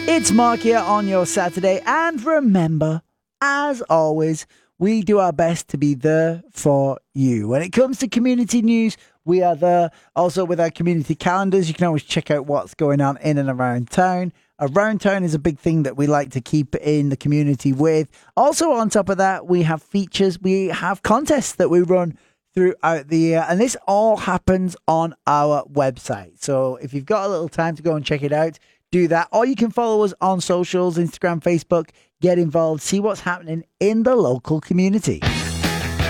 It's Mark here on your Saturday, and remember, as always, we do our best to be there for you. When it comes to community news, we are there. Also, with our community calendars, you can always check out what's going on in and around town. Around town is a big thing that we like to keep in the community with. Also, on top of that, we have features, we have contests that we run throughout the year, and this all happens on our website. So if you've got a little time to go and check it out, do that. Or you can follow us on socials, Instagram, Facebook, get involved, see what's happening in the local community.